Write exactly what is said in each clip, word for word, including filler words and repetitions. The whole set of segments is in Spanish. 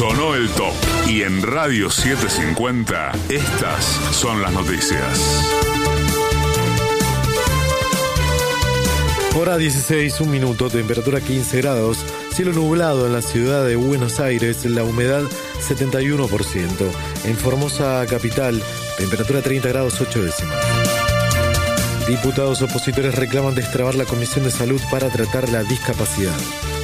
Sonó el top. Y en Radio setecientos cincuenta, estas son las noticias. Hora dieciséis, un minuto, temperatura quince grados, cielo nublado en la ciudad de Buenos Aires, la humedad setenta y uno por ciento. En Formosa capital, temperatura treinta grados ocho décimas. Diputados opositores reclaman destrabar la Comisión de Salud para tratar la discapacidad.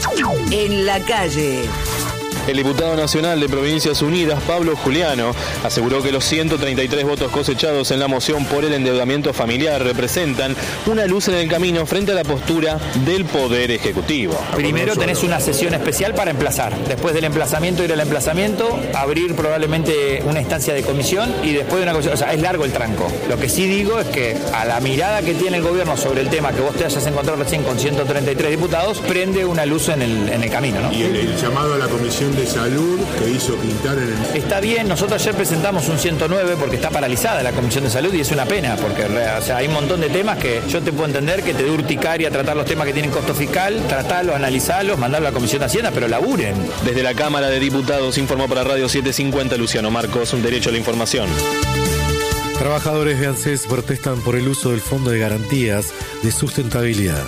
En la calle. El diputado nacional de Provincias Unidas, Pablo Juliano, aseguró que los ciento treinta y tres votos cosechados en la moción por el endeudamiento familiar representan una luz en el camino frente a la postura del Poder Ejecutivo. Primero tenés una sesión especial para emplazar. Después del emplazamiento, ir al emplazamiento, abrir probablemente una instancia de comisión y después de una comisión. O sea, es largo el tranco. Lo que sí digo es que a la mirada que tiene el gobierno sobre el tema que vos te hayas encontrado recién con ciento treinta y tres diputados, prende una luz en el, en el camino, ¿no? Y el, el llamado a la Comisión de Salud que hizo Quintar en el... Está bien, nosotros ayer presentamos un ciento nueve porque está paralizada la Comisión de Salud y es una pena porque o sea, hay un montón de temas que yo te puedo entender que te dé urticaria tratar los temas que tienen costo fiscal, tratarlos, analizarlos, mandarlo a la Comisión de Hacienda, pero laburen. Desde la Cámara de Diputados informó para Radio setecientos cincuenta Luciano Marcos, un derecho a la información. Trabajadores de ANSES protestan por el uso del Fondo de Garantías de Sustentabilidad.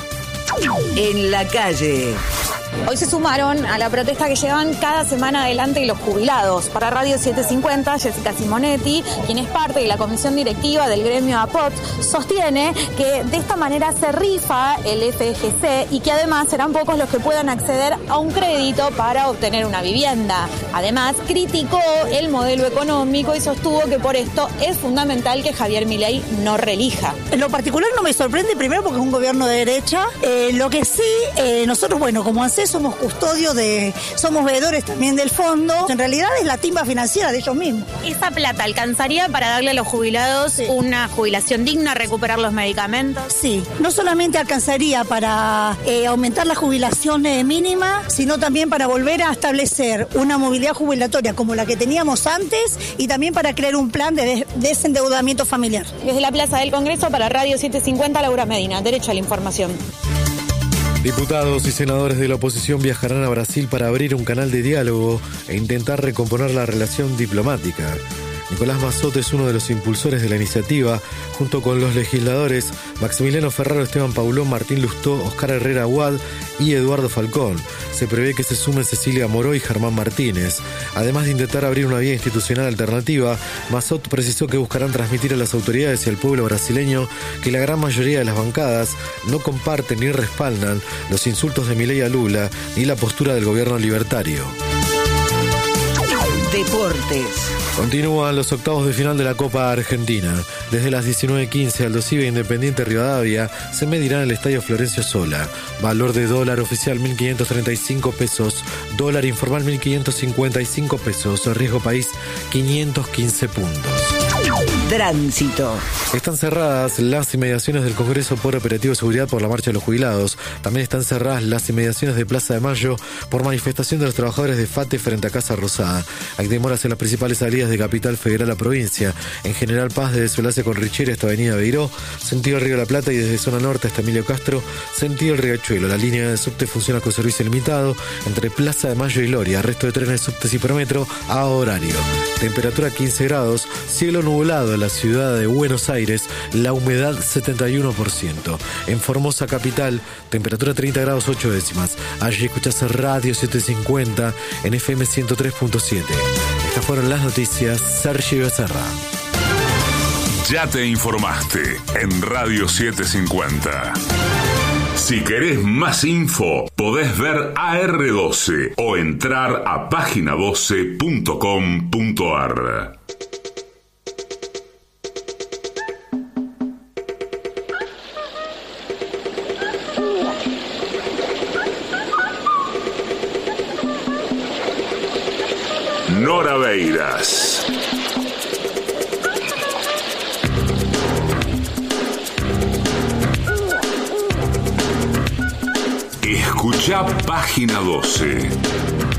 En la calle. Hoy se sumaron a la protesta que llevan cada semana adelante los jubilados. Para Radio setecientos cincuenta, Jessica Simonetti, quien es parte de la comisión directiva del gremio A P O T, sostiene que de esta manera se rifa el F G C y que además serán pocos los que puedan acceder a un crédito para obtener una vivienda. Además, criticó el modelo económico y sostuvo que por esto es fundamental que Javier Milei no reelija. En lo particular no me sorprende, primero porque es un gobierno de derecha. Eh, lo que sí, eh, nosotros, bueno, como ANSES somos custodios de, somos veedores también del fondo. En realidad es la timba financiera de ellos mismos. ¿Esa plata alcanzaría para darle a los jubilados sí. una jubilación digna, recuperar los medicamentos? Sí, no solamente alcanzaría para eh, aumentar la jubilación eh, mínima, sino también para volver a establecer una movilidad jubilatoria como la que teníamos antes y también para crear un plan de des- desendeudamiento familiar. Desde la Plaza del Congreso para Radio setecientos cincuenta, Laura Medina, derecho a la información. Diputados y senadores de la oposición viajarán a Brasil para abrir un canal de diálogo e intentar recomponer la relación diplomática. Nicolás Mazzot es uno de los impulsores de la iniciativa, junto con los legisladores Maximiliano Ferraro, Esteban Paulón, Martín Lustó, Oscar Herrera Aguad y Eduardo Falcón. Se prevé que se sumen Cecilia Moró y Germán Martínez. Además de intentar abrir una vía institucional alternativa, Mazzot precisó que buscarán transmitir a las autoridades y al pueblo brasileño que la gran mayoría de las bancadas no comparten ni respaldan los insultos de Milei a Lula ni la postura del gobierno libertario. Deportes. Continúan los octavos de final de la Copa Argentina. Desde las diecinueve quince, Aldo Civi e Independiente Rivadavia se medirán en el Estadio Florencio Sola. Valor de dólar oficial mil quinientos treinta y cinco pesos, dólar informal mil quinientos cincuenta y cinco pesos, riesgo país quinientos quince puntos. Tránsito. Están cerradas las inmediaciones del Congreso por operativo de seguridad por la marcha de los jubilados. También están cerradas las inmediaciones de Plaza de Mayo por manifestación de los trabajadores de FATE frente a Casa Rosada. Hay demoras en las principales salidas de Capital Federal a provincia. En General Paz, desde Solase con Richeri hasta Avenida Beiró, sentido Río de la Plata, y desde Zona Norte hasta Emilio Castro, sentido el Riachuelo. La línea de subte funciona con servicio limitado entre Plaza de Mayo y Loria. Resto de trenes, subtes y Prometro a horario. Temperatura quince grados, cielo nublado en la ciudad de Buenos Aires, la humedad setenta y uno por ciento. En Formosa capital, temperatura treinta grados ocho décimas. Allí escuchás Radio setecientos cincuenta en F M ciento tres punto siete. Estas fueron las noticias. Sergio Becerra. Ya te informaste en Radio setecientos cincuenta. Si querés más info, podés ver A R doce o entrar a página doce punto com punto a r. Nora Beiras. Escucha página doce.